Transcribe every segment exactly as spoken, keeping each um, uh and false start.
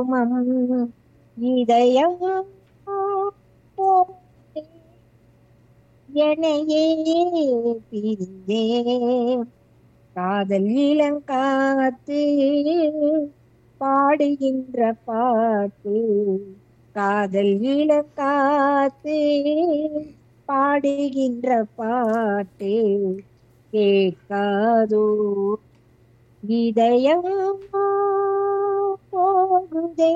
மம் இதயம் போலே என்னையே பிரிந்தே காதல் இளங்காத்து பாடுகின்ற பாட்டு காதல் இளங்காத்து பாடுகின்ற பாட்டு கேட்காதோ இதயம் போகுதே.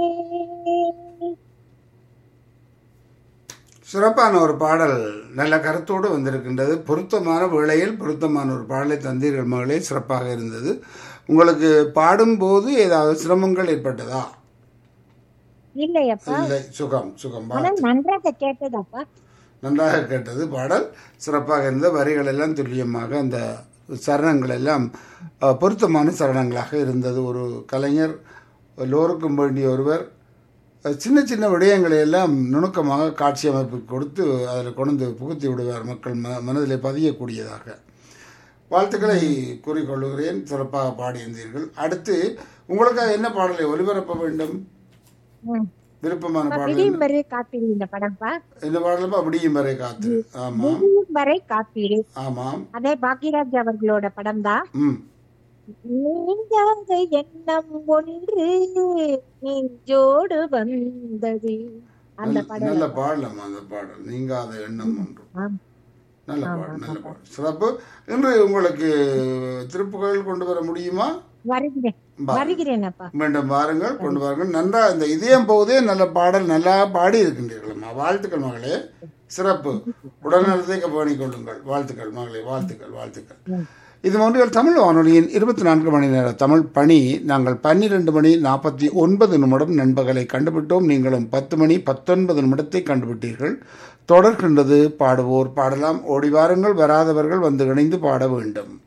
சிறப்பான ஒரு பாடல், நல்ல கருத்தோடு வந்திருக்கின்றது. பொருத்தமான வேளையில் பொருத்தமான ஒரு பாடலை தந்தீர்கள் மகளே, சிறப்பாக இருந்தது. உங்களுக்கு பாடும்போது ஏதாவது சிரமங்கள் ஏற்பட்டதா? இல்லையப்பா, இல்லை, சுகம் சுகம். ஆனா நன்றாக கேட்டதப்பா. நன்றாக கேட்டது. பாடல் சிறப்பாக இருந்த வரிகள் எல்லாம் துல்லியமாக, அந்த சரணங்கள் எல்லாம் அஹ், பொருத்தமான சரணங்களாக இருந்தது. ஒரு கலைஞர், எல்லோருக்கும் வேண்டிய ஒருவர், அஹ், சின்ன சின்ன விடயங்களை எல்லாம் நுணுக்கமாக காட்சி அமைப்பு கொடுத்து அதில் கொண்டு புகுத்தி விடுவார், மக்கள் ம மனதிலே பதியக்கூடியதாக. வாழ்த்துக்களை கூறிக்கொள்ளுகிறேன். சிறப்பாக பாடியிருந்தீர்கள். அடுத்து உங்களுக்காக என்ன பாடலை ஒலிபரப்ப வேண்டும்? ம். விருப்பமான அப்பா, பாடல் விடியும் என்ன? வரை காப்பீடு இந்த படம்ப்பா. இந்த பாடலப்பா விடியும் வரை காத்து. ஆமாம் விடியும் வரை காப்பீடு, ஆமாம். அதே பாக்கியராஜ் அவர்களோட படம் தான். ம் நீங்காத எண்ணம் ஒன்று நெஞ்சோடு வந்தது அந்த நல்ல- படம். நல்ல பாடலாம் அந்த பாடல், நீங்காத எண்ணம் ஒன்று. ஆம். நல்ல ஆமா, பாடல், நல்ல ஆமா. பாடல், சிறப்பு. இன்று உங்களுக்கு திருப்புகள் கொண்டு வர முடியுமா? வருகிறேன் வா. வருகிறேன் அப்பா. மீண்டும் வாருங்கள், கொண்டு வாருங்கள். நன்றா இந்த இதயம் போதே நல்ல பாடல், நல்லா பாடி இருக்கின்றீர்களம்மா. வாழ்த்துக்கள் மகளே, சிறப்பு. உடல்நலத்தை கவனிக் கொள்ளுங்கள். வாழ்த்துக்கள் மகளே, வாழ்த்துக்கள், வாழ்த்துக்கள். ம். இது ஒன்றில் தமிழ் வானொலியின் இருபத்தி நான்கு மணி நேர தமிழ் பணி. நாங்கள் பன்னிரண்டு மணி நாற்பத்தி ஒன்பது நிமிடம் நண்பகலை கண்டுபிட்டோம். நீங்களும் பத்து மணி பத்தொன்பது நிமிடத்தை கண்டுபிட்டீர்கள். தொடர்கின்றது பாடுவோர் பாடலாம். ஓடி வாருங்கள், வராதவர்கள் வந்து இணைந்து பாட வேண்டும்.